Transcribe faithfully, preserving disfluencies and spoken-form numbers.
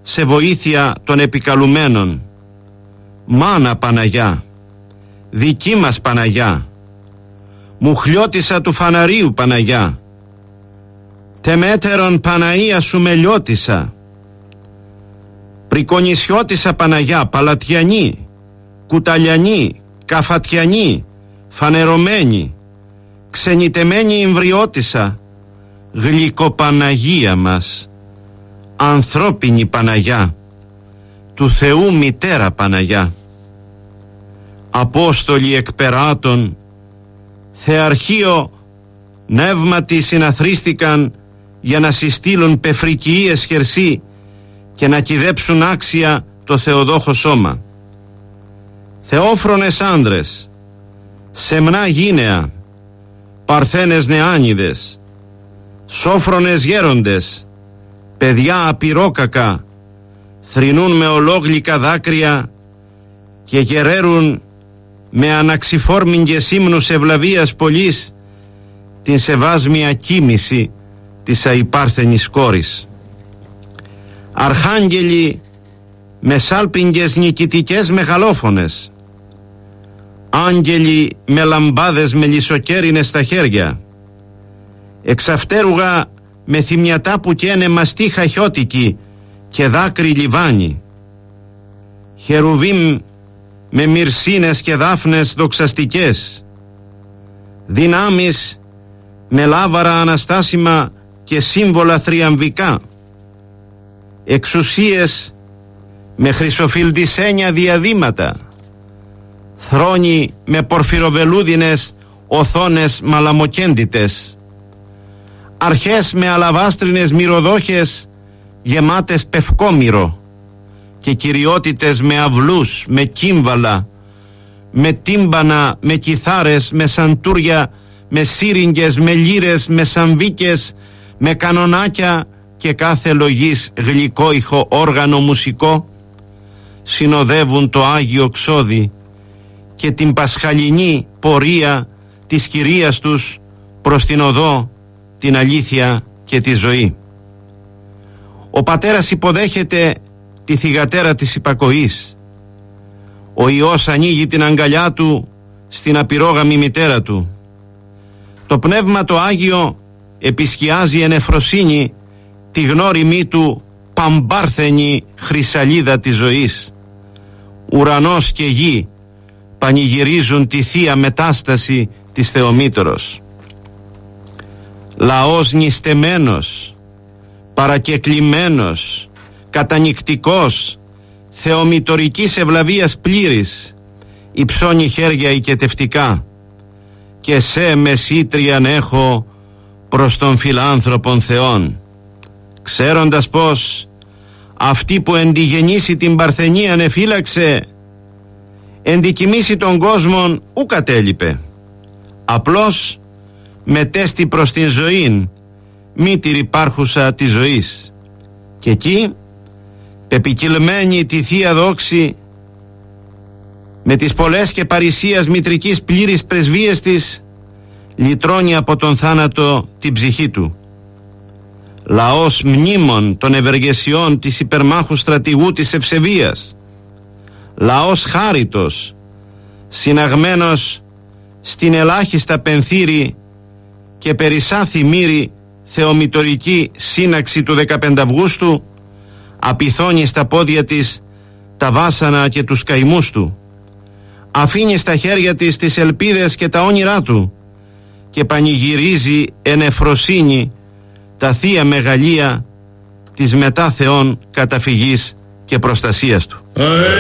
σε βοήθεια των επικαλουμένων. Μάνα Παναγιά, δική μας Παναγιά, μουχλιώτισσα του φαναρίου Παναγιά, τεμέτερον Παναία σου μελιώτισσα, πρικονισιώτισσα Παναγιά, παλατιανή, κουταλιανή, καφατιανή, φανερωμένη, ξενιτεμένη εμβριώτισσα, γλυκοπαναγία μας, ανθρώπινη Παναγιά, του Θεού μητέρα Παναγιά. Απόστολοι εκπεράτων, θεαρχείο νεύματι συναθρίστηκαν για να συστήλουν πεφρικιίες χερσί και να κυδέψουν άξια το Θεοδόχο σώμα. Θεόφρονες άντρες, σεμνά γύναια, παρθένες νεάνιδες, σόφρονες γέροντες, παιδιά απειρόκακα, θρηνούν με ολόγλυκα δάκρυα και γεραίρουν με αναξιφόρμιγγες ύμνους ευλαβίας πολλής την σεβάσμια κοίμηση της αϊπάρθενης κόρης. Αρχάγγελοι με σάλπιγγες νικητικές μεγαλόφωνες, άγγελοι με λαμπάδες μελισσοκέρινες στα χέρια, εξαυτέρουγα με θυμιατά που καίνε μαστί χαχιώτικη και δάκρυ λιβάνι, χερουβίμ με μυρσίνες και δάφνες δοξαστικές, δυνάμεις με λάβαρα αναστάσιμα και σύμβολα θριαμβικά, εξουσίες με χρυσοφιλτισένια διαδήματα, θρόνοι με πορφυροβελούδινες οθόνες μαλαμοκέντητες, αρχές με αλαβάστρινες μυρωδόχες γεμάτες πευκόμυρο και κυριότητες με αυλούς, με κύμβαλα, με τύμπανα, με κιθάρες, με σαντούρια, με σύριγγες, με λύρες, με σαμβίκες, με κανονάκια και κάθε λογής γλυκόηχο όργανο μουσικό, συνοδεύουν το Άγιο Ξόδι και την πασχαλινή πορεία της Κυρίας τους προς την οδό, την αλήθεια και τη ζωή. Ο πατέρας υποδέχεται τη θυγατέρα της υπακοής. Ο Υιός ανοίγει την αγκαλιά του στην απειρόγαμη μητέρα του. Το Πνεύμα το Άγιο επισκιάζει εν εφροσύνη τη γνώριμη του παμπάρθενη χρυσαλίδα της ζωής. Ουρανός και γη πανηγυρίζουν τη θεία μετάσταση της Θεομήτωρος. Λαός νηστεμένος, παρακεκλημένος, κατανυκτικός, θεομητορικής ευλαβίας πλήρης, υψώνει χέρια οικετευτικά, και σε μεσήτριαν έχω προς τον φιλάνθρωπον Θεόν, ξέροντας πως αυτή που εντιγεννήσει την παρθενίαν εφύλαξε, εντικοιμήσει τον κόσμον ου κατέλειπε, απλώς μετέστη προς την ζωήν μήτηρ υπάρχουσα της ζωής, και εκεί πεπικυλμένη τη Θεία Δόξη με τις πολλές και παρησίας μητρικής πλήρης πρεσβείες της, λυτρώνει από τον θάνατο την ψυχή του. Λαός μνήμων των ευεργεσιών της υπερμάχου στρατηγού της ευσεβίας, λαός χάριτος, συναγμένος στην ελάχιστα πενθήρη και περισσά θυμήρη θεομητορική σύναξη του δεκαπέντε Αυγούστου, απειθώνει στα πόδια της τα βάσανα και τους καημούς του, αφήνει στα χέρια της τις ελπίδες και τα όνειρά του και πανηγυρίζει εν εφροσύνη τα θεία μεγαλεία της μετά Θεόν καταφυγής και προστασίας του.